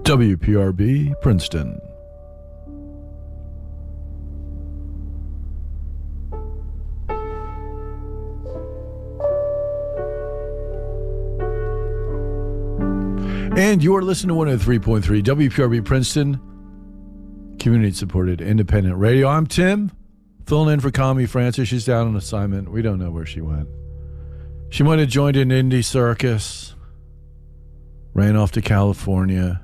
WPRB Princeton. And you're listening to 103.3 WPRB Princeton, community-supported independent radio. I'm Tim, filling in for Connie Francis. She's down on assignment. We don't know where she went. She might have joined an indie circus, ran off to California,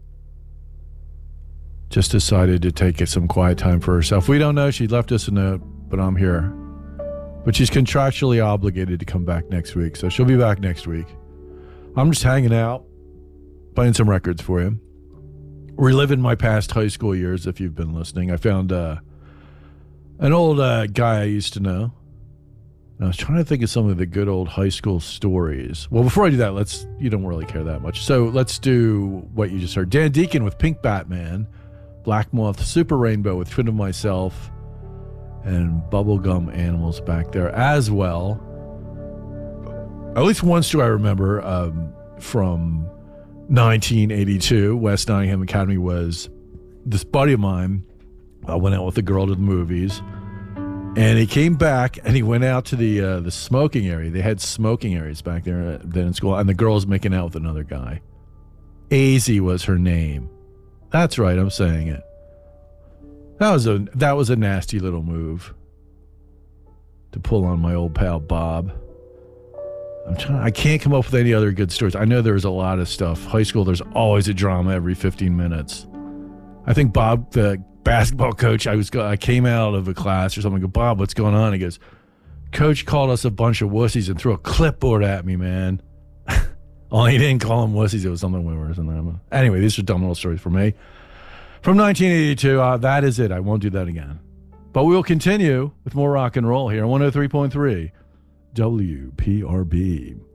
just decided to take some quiet time for herself. We don't know. She left us a note, but I'm here. But she's contractually obligated to come back next week, so she'll be back next week. I'm just hanging out, playing some records for you. Reliving my past high school years, if you've been listening. I found an old guy I used to know. I was trying to think of some of the good old high school stories. Well, before I do that, you don't really care that much. So let's do what you just heard. Dan Deacon with Pink Batman, Black Moth, Super Rainbow with Twin of Myself, and Bubblegum Animals back there as well. At least one story I remember from 1982, West Nottingham Academy, was this buddy of mine went out with a girl to the movies, and he came back and he went out to the smoking area. They had smoking areas back there then in school, and the girl was making out with another guy. Azy was her name. That's right, I'm saying it. That was a nasty little move to pull on my old pal Bob. I can't come up with any other good stories. I know there's a lot of stuff. High school, there's always a drama every 15 minutes. I think Bob, the basketball coach, I came out of a class or something. I go, Bob, what's going on? He goes, Coach called us a bunch of wussies and threw a clipboard at me, man. Oh, he didn't call them wussies. It was something worse than that. Anyway, these are dumb little stories for me. From 1982, that is it. I won't do that again. But we will continue with more rock and roll here on 103.3 WPRB.